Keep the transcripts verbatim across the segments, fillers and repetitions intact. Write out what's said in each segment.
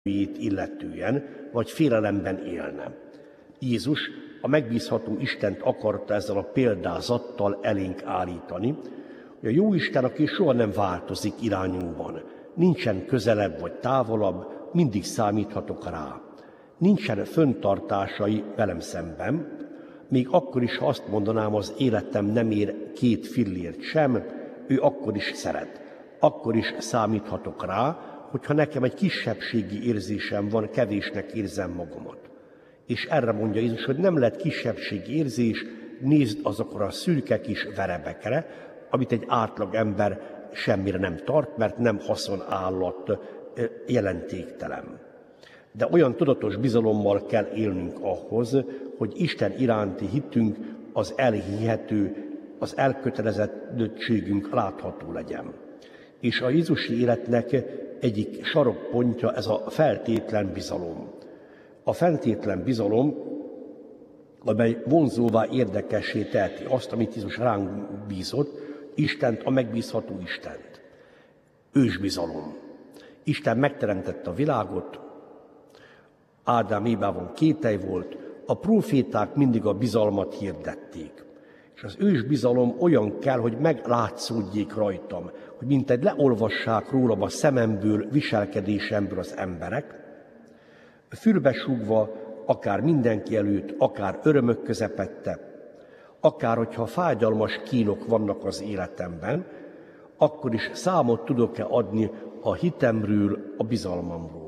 illetően, vagy félelemben élne. Jézus a megbízható Istent akarta ezzel a példázattal elénk állítani, hogy a Jóisten, aki soha nem változik irányunkban, nincsen közelebb vagy távolabb, mindig számíthatok rá. Nincsen föntartásai velem szemben, még akkor is, ha azt mondanám, az életem nem ér két fillért sem, ő akkor is szeret. Akkor is számíthatok rá, hogyha nekem egy kisebbségi érzésem van, kevésnek érzem magamat. És erre mondja Jézus, hogy nem lehet kisebbségi érzés, nézd azokra a szürke kis verebekre, amit egy átlag ember semmire nem tart, mert nem haszonállat, jelentéktelen. De olyan tudatos bizalommal kell élnünk ahhoz, hogy Isten iránti hitünk, az elhihető, az elkötelezettségünk látható legyen. És a jézusi életnek egyik sarokpontja ez a feltétlen bizalom. A feltétlen bizalom, amely vonzóvá, érdekessé teheti azt, amit Jézus ránk bízott, Istent, a megbízható Istent. Ősbizalom. Isten megteremtette a világot, Ádám Évában kételj volt, a próféták mindig a bizalmat hirdették. És az ősbizalom olyan kell, hogy meglátszódjék rajtam, hogy mintegy leolvassák rólam a szememből, viselkedésemből az emberek, fülbesúgva, akár mindenki előtt, akár örömök közepette, akár hogyha fájdalmas kínok vannak az életemben, akkor is számot tudok-e adni a hitemről, a bizalmamról.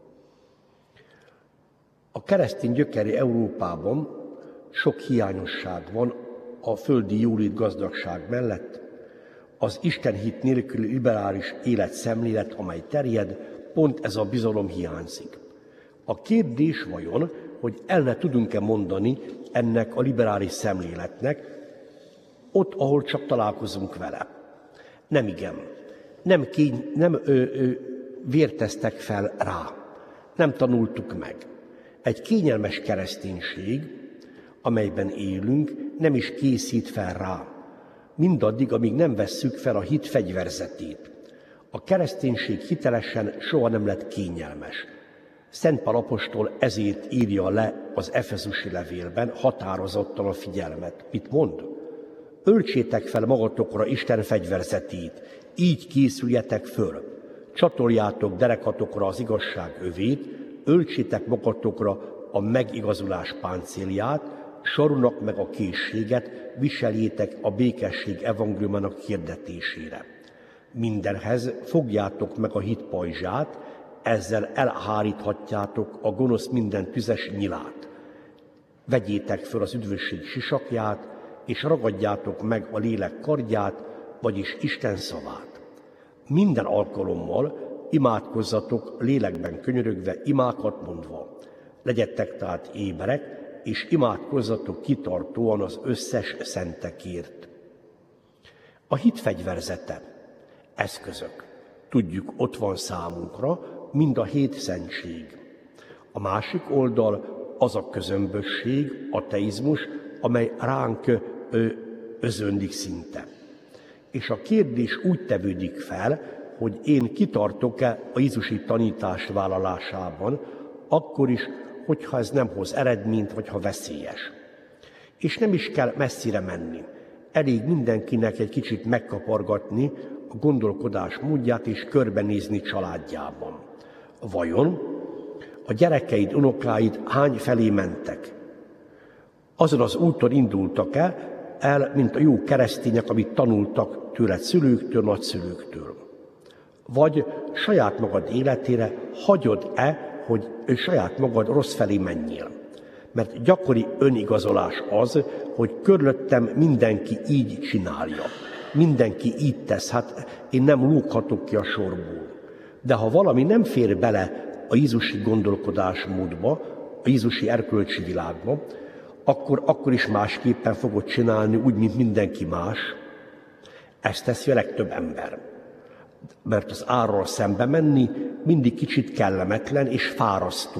A keresztény gyökeri Európában sok hiányosság van a földi jólét gazdagság mellett. Az istenhit nélküli liberális életszemlélet, amely terjed, pont ez a bizalom hiányzik. A kérdés vajon, hogy ellene tudunk-e mondani ennek a liberális szemléletnek, ott, ahol csak találkozunk vele. Nem igen. Nem, kény, nem ö, ö, vérteztek fel rá. Nem tanultuk meg. Egy kényelmes kereszténység, amelyben élünk, nem is készít fel rá. Mindaddig, amíg nem vesszük fel a hit fegyverzetét. A kereszténység hitelesen soha nem lett kényelmes. Szent Pál apostol ezért írja le az efezusi levélben határozottan a figyelmet. Mit mond? Öltsétek fel magatokra Isten fegyverzetét, így készüljetek föl. Csatoljátok derekatokra az igazság övét, öltsétek magatokra a megigazulás páncélját, sorolnak meg a készséget, viseljétek a békesség evangéliumának hirdetésére. Mindenhez fogjátok meg a hit pajzsát, ezzel elháríthatjátok a gonosz minden tüzes nyilát. Vegyétek föl az üdvösség sisakját, és ragadjátok meg a lélek kardját, vagyis Isten szavát. Minden alkalommal imádkozzatok lélekben könyörögve, imákat mondva. Legyetek tehát éberek, és imádkozzatok kitartóan az összes szentekért. A hit fegyverzete, eszközök, tudjuk, ott van számunkra, mind a hét szentség. A másik oldal az a közömbösség, ateizmus, amely ránk ö, özönlik szinte. És a kérdés úgy tevődik fel, hogy én kitartok-e a jézusi tanítás vállalásában, akkor is, hogyha ez nem hoz eredményt, vagy ha veszélyes. És nem is kell messzire menni. Elég mindenkinek egy kicsit megkapargatni a gondolkodás módját és körbenézni családjában. Vajon a gyerekeid, unokáid hány felé mentek? Azon az úton indultak-e el, mint a jó keresztények, amit tanultak tőled szülőktől, nagyszülőktől? Vagy saját magad életére hagyod-e, hogy saját magad rossz felé menjél? Mert gyakori önigazolás az, hogy körülöttem mindenki így csinálja. Mindenki így tesz, hát én nem lóghatok ki a sorból. De ha valami nem fér bele a jézusi gondolkodásmódba, a jézusi erkölcsi világba, akkor, akkor is másképpen fogod csinálni, úgy, mint mindenki más. Ezt teszi a legtöbb ember. Mert az árral szembe menni mindig kicsit kellemetlen és fárasztó.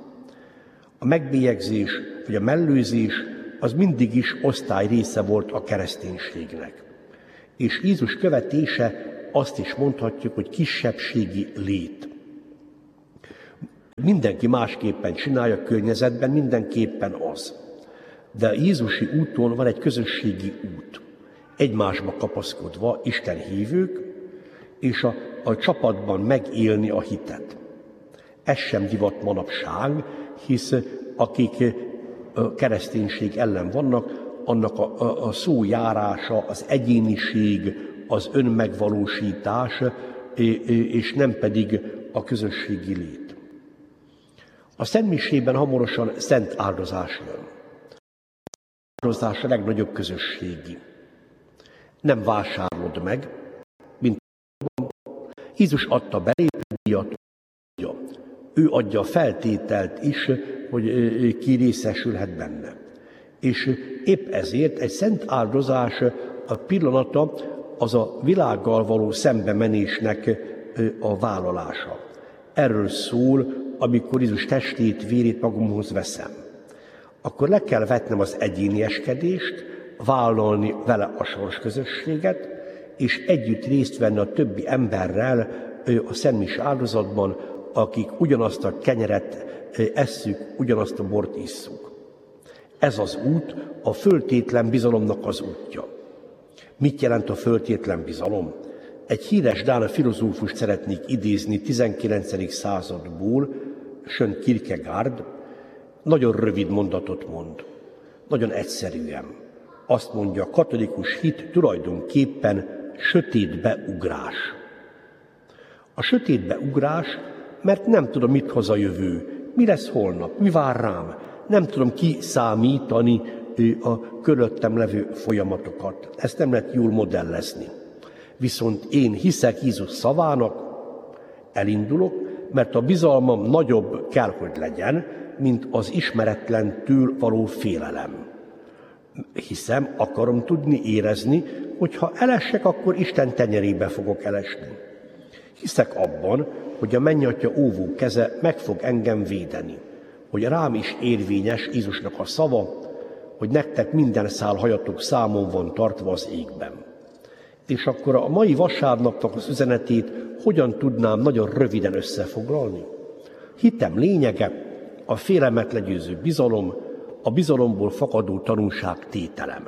A megbélyegzés vagy a mellőzés az mindig is osztály része volt a kereszténységnek. És Jézus követése azt is mondhatjuk, hogy kisebbségi lét. Mindenki másképpen csinálja, környezetben mindenképpen az. De a Jézusi úton van egy közösségi út. Egymásba kapaszkodva Isten hívők, és a, a csapatban megélni a hitet. Ez sem divat manapság, hisz akik a kereszténység ellen vannak, annak a, a, a szójárása, az egyéniség, az önmegvalósítás, és nem pedig a közösségi lét. A szentmisében hamarosan szent áldozás jön. A áldozás a legnagyobb közösségi. Nem vásárolod meg, mint Jézus adta belépődíjat, ő adja a feltételt is, hogy ki részesülhet benne. És épp ezért egy szent áldozás a pillanata az a világgal való szembemenésnek a vállalása. Erről szól, amikor Jézus testét, vérét magamhoz veszem. Akkor le kell vetnem az egyénieskedést, vállalni vele a sorsközösséget, és együtt részt venni a többi emberrel a szentmis áldozatban, akik ugyanazt a kenyeret esszük, ugyanazt a bort isszuk. Ez az út a föltétlen bizalomnak az útja. Mit jelent a föltétlen bizalom? Egy híres dán filozófust szeretnék idézni tizenkilencedik századból, Sönt Kierkegaard, nagyon rövid mondatot mond, nagyon egyszerűen. Azt mondja, a katolikus hit tulajdonképpen sötétbe ugrás. A sötétbe ugrás, mert nem tudom, mit hoz a jövő, mi lesz holnap, mi vár rám, nem tudom kiszámítani a körülöttem levő folyamatokat. Ezt nem lehet jól modellezni. Viszont én hiszek Jézus szavának, elindulok, mert a bizalmam nagyobb kell, hogy legyen, mint az ismeretlentől való félelem. Hiszem, akarom tudni, érezni, hogy ha elessek, akkor Isten tenyerébe fogok elesni. Hiszek abban, hogy a mennyatja óvó keze meg fog engem védeni, hogy rám is érvényes Jézusnak a szava, hogy nektek minden szál hajatok számon van tartva az égben. És akkor a mai vasárnapnak az üzenetét hogyan tudnám nagyon röviden összefoglalni? Hitem lényege a félelmet legyőző bizalom, a bizalomból fakadó tanulság tételem.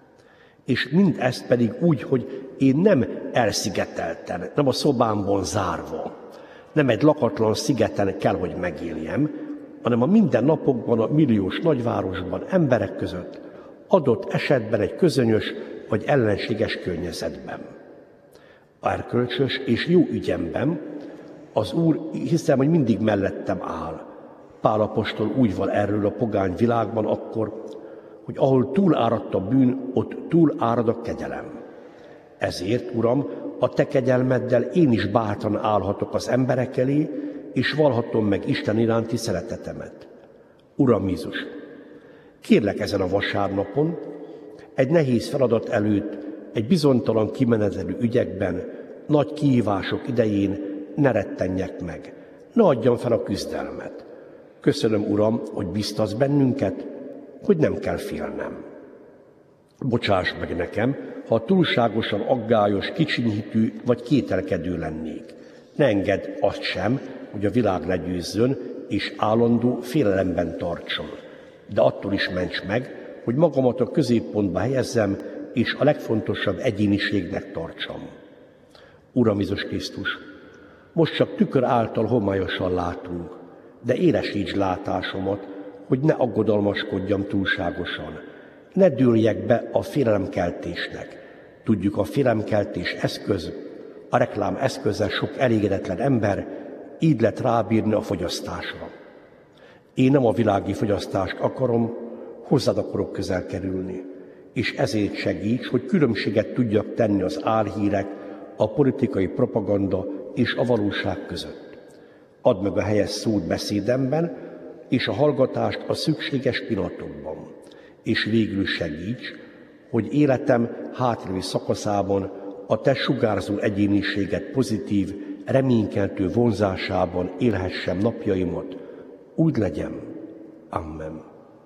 És mindezt pedig úgy, hogy én nem elszigetelten, nem a szobámban zárva, nem egy lakatlan szigeten kell, hogy megéljem, hanem a mindennapokban, a milliós nagyvárosban, emberek között, adott esetben egy közönyös vagy ellenséges környezetben. Erkölcsös és jó ügyemben az Úr, hiszem, hogy mindig mellettem áll. Pál apostol úgy van erről a pogány világban akkor, hogy ahol túláradt a bűn, ott túlárad a kegyelem. Ezért, Uram, a Te kegyelmeddel én is bátran állhatok az emberek elé, és vallhatom meg Isten iránti szeretetemet. Uram Jézus, kérlek ezen a vasárnapon, egy nehéz feladat előtt, egy bizonytalan kimenetelő ügyekben, nagy kihívások idején ne rettenjek meg, ne adjam fel a küzdelmet. Köszönöm, Uram, hogy biztasz bennünket, hogy nem kell félnem. Bocsáss meg nekem, ha túlságosan aggályos, kicsinyhitű vagy kételkedő lennék. Ne engedd azt sem, hogy a világ legyőzzön, és állandó félelemben tartson. De attól is ments meg, hogy magamat a középpontba helyezzem, és a legfontosabb egyéniségnek tartsam. Uram Jézus Krisztus, most csak tükör által homályosan látunk, de élesíts látásomat, hogy ne aggodalmaskodjam túlságosan. Ne dőljek be a félelemkeltésnek. Tudjuk, a félelemkeltés eszköz, a reklám eszköze sok elégedetlen ember, így lett rábírni a fogyasztásra. Én nem a világi fogyasztást akarom, hozzád akarok közel kerülni, és ezért segíts, hogy különbséget tudjak tenni az álhírek, a politikai propaganda és a valóság között. Add meg a helyes szót beszédemben, és a hallgatást a szükséges pillanatokban, és végül segíts, hogy életem hátralévő szakaszában a Te sugárzó egyéniséget pozitív, reménykeltő vonzásában élhessem napjaimat. Úgy legyen. Amen.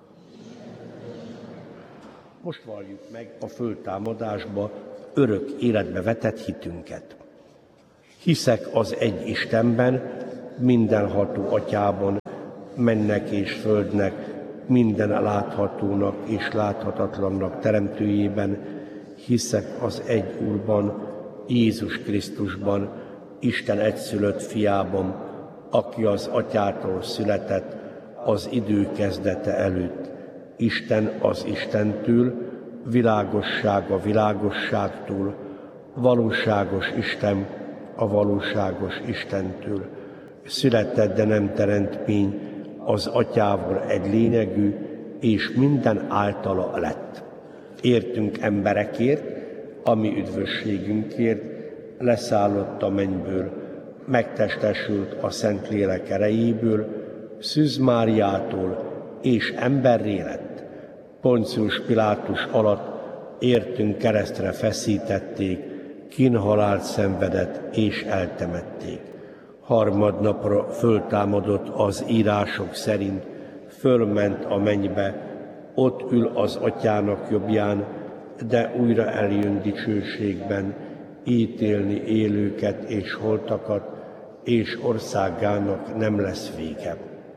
Most valljuk meg a föltámadásba örök életbe vetett hitünket. Hiszek az egy Istenben, mindenható Atyában, mennek és földnek, minden láthatónak és láthatatlannak teremtőjében, hiszek az egy Úrban, Jézus Krisztusban, Isten egyszülött fiában, aki az Atyától született az idő kezdete előtt. Isten az Istentől, világosság a világosságtól, valóságos Isten a valóságos Istentől. Született, de nem teremtmény, az Atyával egy lényegű, és minden általa lett. Értünk emberekért, ami üdvösségünkért, leszállott a mennyből, megtestesült a Szentlélek erejéből, Szűz Máriától, és emberré lett. Poncius Pilátus alatt értünk keresztre feszítették, kínhalált szenvedett és eltemették. Harmadnapra föltámadott az írások szerint, fölment a mennybe, ott ül az Atyának jobbján, de újra eljön dicsőségben, ítélni élőket és holtakat, és országának nem lesz vége.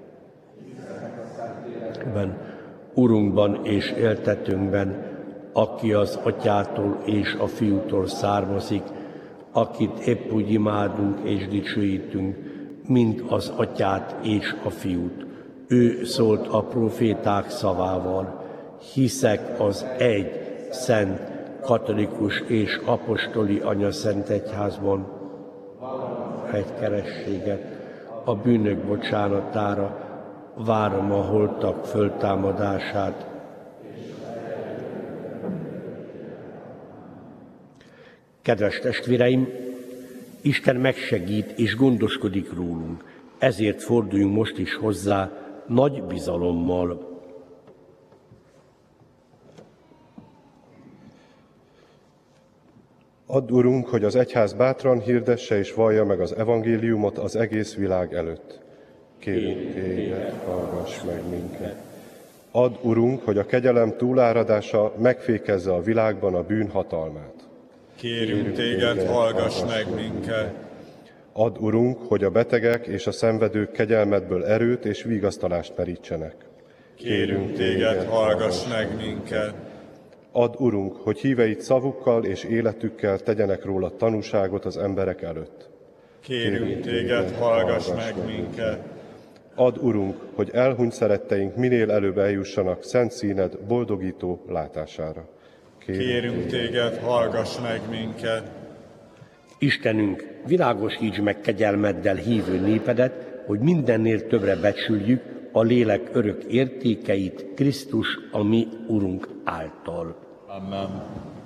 Ben, Urunkban és éltetünkben, aki az Atyától és a Fiútól származik, akit épp úgy imádunk és dicsőítünk, mint az Atyát és a Fiút. Ő szólt a proféták szavával, hiszek az egy, szent, katolikus és apostoli anyaszent egyházban, egy kerességet, a bűnök bocsánatára, várom a holtak föltámadását. Kedves testvéreim, Isten megsegít és gondoskodik rólunk, ezért forduljunk most is hozzá nagy bizalommal. Add, Urunk, hogy az egyház bátran hirdesse és vallja meg az evangéliumot az egész világ előtt. Kérünk téged, hallgass meg minket. Add, Urunk, hogy a kegyelem túláradása megfékezze a világban a bűn hatalmát. Kérünk téged, hallgass meg minket. Add, Urunk, hogy a betegek és a szenvedők kegyelmedből erőt és vigasztalást merítsenek. Kérünk téged, hallgass meg minket. Add, Urunk, hogy híveid szavukkal és életükkel tegyenek róla tanúságot az emberek előtt. Kérünk téged, hallgass meg minket. Add, Urunk, hogy elhunyt szeretteink minél előbb eljussanak szent színed boldogító látására. Kérünk, Kérünk téged, hallgass meg minket. Istenünk, világosíts meg kegyelmeddel hívő népedet, hogy mindennél többre becsüljük a lélek örök értékeit Krisztus, a mi Urunk által. Amen.